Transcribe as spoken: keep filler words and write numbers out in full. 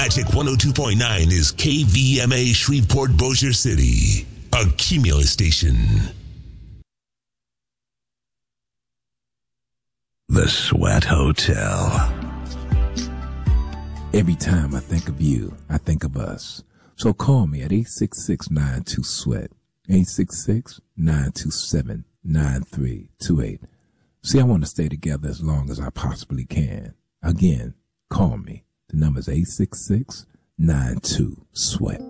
Magic one oh two point nine is K V M A Shreveport Bossier City, a Cumulus station. The Sweat Hotel. Every time I think of you, I think of us. So call me at eight six six, nine two, SWEAT, eight six six, nine two seven, nine three two eight. See, I want to stay together as long as I possibly can. Again, call me. The number is eight six six, nine two, SWEAT.